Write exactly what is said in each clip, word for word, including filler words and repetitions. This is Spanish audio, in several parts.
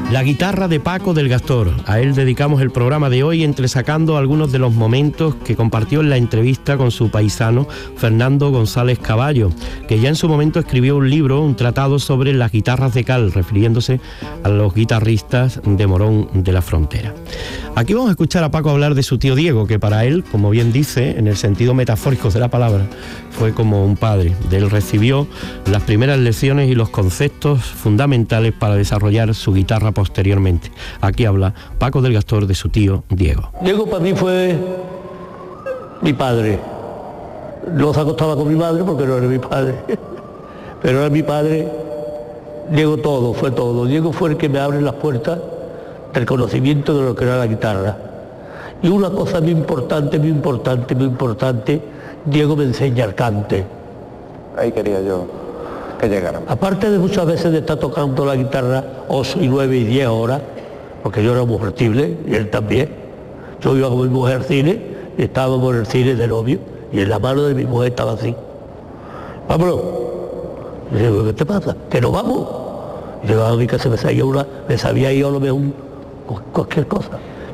La guitarra de Paco del Gastor. A él dedicamos el programa de hoy, entresacando algunos de los momentos que compartió en la entrevista con su paisano Fernando González Caballo, que ya en su momento escribió un libro, un tratado sobre las guitarras de cal, refiriéndose a los guitarristas de Morón de la Frontera. Aquí vamos a escuchar a Paco hablar de su tío Diego, que para él, como bien dice, en el sentido metafórico de la palabra, fue como un padre. De él recibió las primeras lecciones y los conceptos fundamentales para desarrollar su guitarra posteriormente. Aquí habla Paco del Gastor de su tío Diego. Diego para mí fue mi padre. No se acostaba con mi madre porque no era mi padre, pero era mi padre. Diego todo, fue todo. Diego fue el que me abre las puertas del conocimiento de lo que era la guitarra. Y una cosa muy importante, muy importante, muy importante, Diego me enseña el cante. Ahí quería yo que llegara. Aparte de muchas veces de estar tocando la guitarra ocho y nueve y diez horas, porque yo era muy fertible y él también. Yo iba con mi mujer al cine y estábamos en el cine de novio y en la mano de mi mujer estaba así. Vámonos. Y digo, ¿qué te pasa? Que no vamos. Y llegaba a mi casa, me sabía una, me sabía yo a lo mejor cualquier cosa.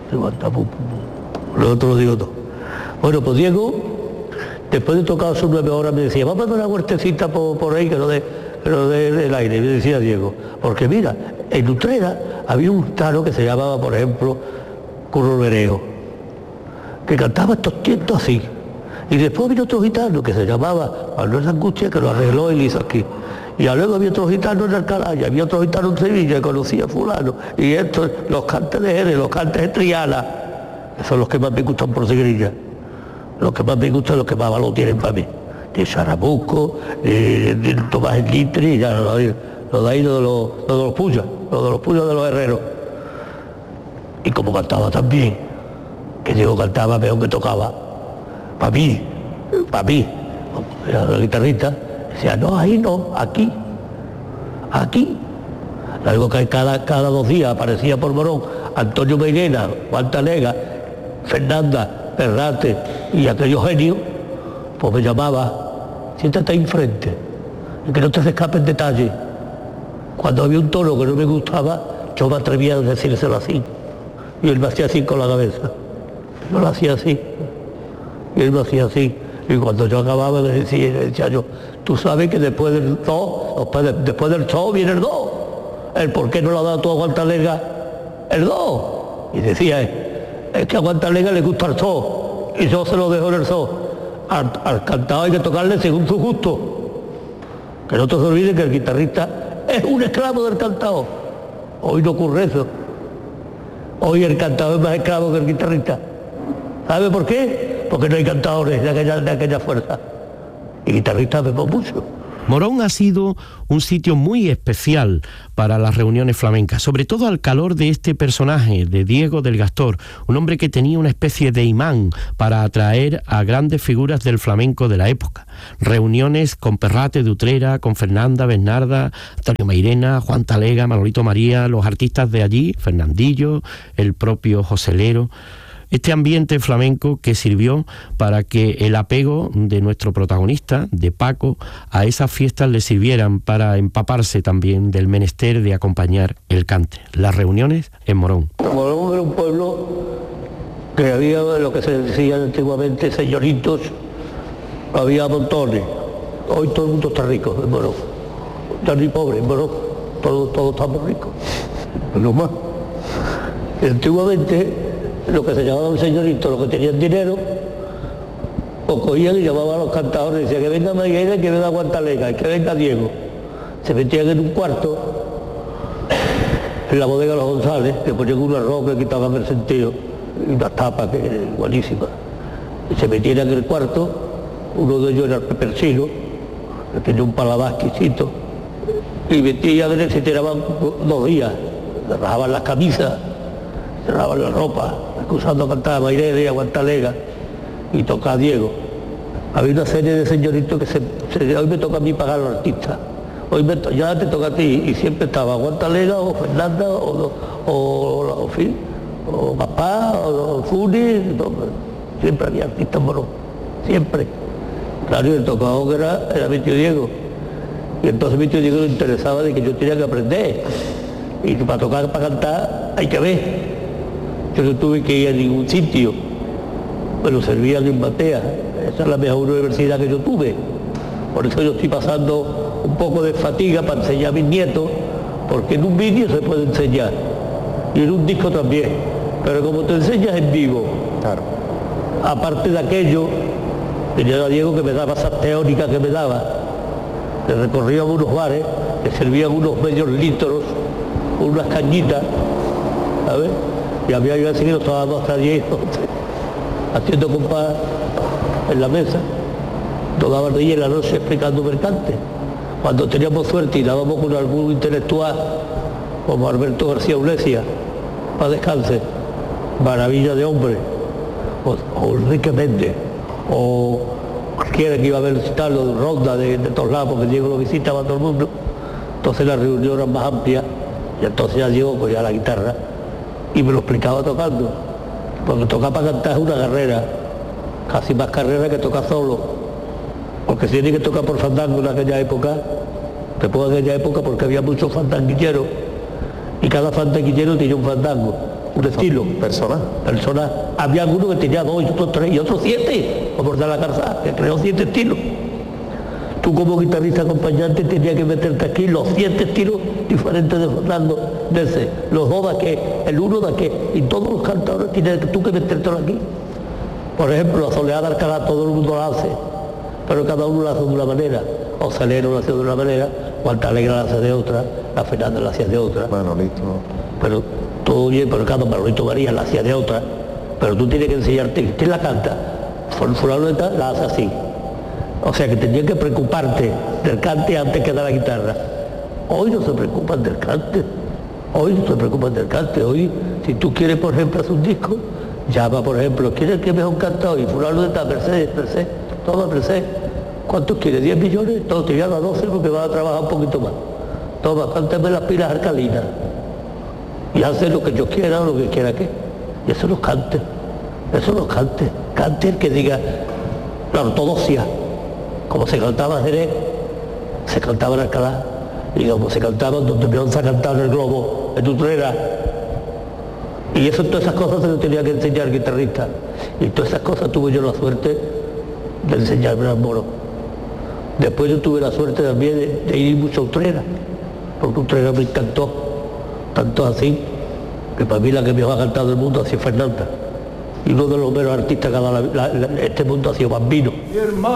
Luego te lo digo todo. Bueno, pues Diego, después de tocar sus nueve horas, me decía, vamos a dar una huertecita por, por ahí que no dé que no dé el aire, me decía Diego. Porque mira, en Utrera había un gitano que se llamaba, por ejemplo, Curro Bereo, que cantaba estos tientos así. Y después vino otro gitano que se llamaba Manuel Angustia, que lo arregló y lo hizo aquí. Y luego había otro gitano en Alcalá, y había otro gitano en Sevilla, que conocía a fulano. Y estos, los cantes de Jerez, los cantes de Triana, que son los que más me gustan por Segrilla. Los que más me gustan, los que más valor tienen para mí. De Charabuco, de, de Tomás Enlitre, y ya lo, lo de ahí, lo de los, lo de los puyas, lo de los puyas de los herreros. Y como cantaba también, que Diego cantaba mejor que tocaba, para mí, para mí, era la guitarrista, decía, no, ahí no, aquí, aquí. Algo que cada, cada dos días aparecía por Morón Antonio Meirena, Juan Talega, Fernanda, Perrate y aquellos genios, pues me llamaba, siéntate ahí enfrente, y que no te se escape el detalle. Cuando había un tono que no me gustaba, yo me atrevía a decírselo así, y él me hacía así con la cabeza. Yo lo hacía así, y él me hacía así, y cuando yo acababa le decía, le decía yo, tú sabes que después del do, después, de, después del do viene el do. El por qué no lo ha dado tú a Guantalega el do. Y decía, es que a Guantalega le gusta el do, y yo se lo dejo en el do. Al, al cantado hay que tocarle según su gusto. Que no te se olvide que el guitarrista es un esclavo del cantado. Hoy no ocurre eso. Hoy el cantado es más esclavo que el guitarrista. ¿Sabe por qué? Porque no hay cantadores de aquella, de aquella fuerza. Y guitarristas vemos mucho. Morón ha sido un sitio muy especial para las reuniones flamencas, sobre todo al calor de este personaje, de Diego del Gastor, un hombre que tenía una especie de imán para atraer a grandes figuras del flamenco de la época. Reuniones con Perrate de Utrera, con Fernanda, Bernarda, Antonio Meirena, Juan Talega, Manolito María, los artistas de allí, Fernandillo, el propio Joselero. Este ambiente flamenco que sirvió para que el apego de nuestro protagonista, de Paco, a esas fiestas le sirvieran para empaparse también del menester de acompañar el cante. Las reuniones en Morón. Morón era un pueblo que había lo que se decía antiguamente señoritos, había montones. Hoy todo el mundo está rico en Morón. Ya ni pobre en Morón, todos todo estamos ricos. No más. Y antiguamente lo que se llamaban señoritos, los que tenían dinero, pues cogían y llamaban a los cantadores, decían que venga Maguera, que venga Guantalega, que venga Diego. Se metían en un cuarto, en la bodega de los González, que ponían una roca que quitaban el sentido, y una tapa que era buenísima. Y se metían en el cuarto, uno de ellos era el Pepersino, que tenía un paladar exquisito, y metían en él, se tiraban dos días, le rajaban las camisas, cerraban la ropa, escuchando cantar a Mairena y a Guantalega y tocar a Diego. Había una serie de señoritos que se, se, hoy me toca a mí pagar a los artistas, hoy me, ya te toca a ti, y siempre estaba Guantalega o Fernanda o, o, o, o, o papá o, o Funi, siempre había artistas moros, siempre. Claro, y el tocador que era, era mi tío Diego, y entonces mi tío Diego le interesaba de que yo tenía que aprender. Y para tocar, para cantar, hay que ver. Yo no tuve que ir a ningún sitio, pero servía en Batea. Esa es la mejor universidad que yo tuve. Por eso yo estoy pasando un poco de fatiga para enseñar a mis nietos, porque en un vídeo se puede enseñar, y en un disco también, pero como te enseñas en vivo, Claro. aparte de aquello, que yo era Diego que me daba esas teóricas que me daba, que recorrían unos bares, que servían unos medios litros, unas cañitas, ¿sabes? Y había yo así que nos estábamos hasta diez, once, haciendo compás en la mesa, toda la día en la noche explicando mercantes. Cuando teníamos suerte y dábamos con algún intelectual, como Alberto García Ulesia, para descanse, maravilla de hombre, o, o Enrique Méndez, o cualquiera que iba a visitarlo de Ronda, de, de todos lados, porque Diego lo visitaba a todo el mundo. Entonces la reunión era más amplia, y entonces ya Diego cogía la guitarra y me lo explicaba tocando, porque tocar para cantar es una carrera, casi más carrera que tocar solo, porque si tiene que tocar por fandango en aquella época, te puedo en aquella época porque había muchos fandanguilleros, y cada fandanguillero tenía un fandango, un estilo. ¿Persona? Personas, había algunos que tenía dos y otros tres y otros siete, como de la Calzada, que creó siete estilos. Tú como guitarrista acompañante tenías que meterte aquí los siete estilos diferentes de fandango, de ese, los dos de aquel, el uno de aquel, y todos los cantadores tienes tú que metértelo aquí. Por ejemplo, la Soleá de Alcalá todo el mundo la hace, pero cada uno la hace de una manera. O Salero la hace de una manera, o Altalegre la hace de otra, la Fernanda la hacía de otra. Manolito. Pero todo bien, pero cada Manolito María la hacía de otra. Pero tú tienes que enseñarte, ¿quién la canta? Fulano de tal la hace así. O sea que tenías que preocuparte del cante antes que de la guitarra. Hoy no se preocupan del cante. Hoy no se preocupan del cante. Hoy, si tú quieres, por ejemplo, hacer un disco, llama, por ejemplo, ¿quién es el que mejor canta hoy? Fulano de tal, Mercedes, Mercedes, toma Mercedes. ¿Cuántos quieres? ¿diez millones? Todos te llaman a doce porque van a trabajar un poquito más. Toma, cántame las pilas alcalinas. Y hace lo que yo quiera o lo que quiera que. Y eso no cante. Eso no cante. Cante el que diga la ortodoxia. Como se cantaba en Jerez, se cantaba en Alcalá. Y como se cantaba donde Beyoncé ha cantado en el Globo, en Utrera. Y eso, todas esas cosas se lo tenía que enseñar el guitarrista. Y todas esas cosas tuve yo la suerte de enseñarme al moro. Después yo tuve la suerte también de, de ir mucho a Utrera, porque Utrera me encantó, tanto así, que para mí la que mejor ha cantado el mundo ha sido Fernanda. Y uno de los menos artistas que ha dado la, la, la, este mundo ha sido Bambino.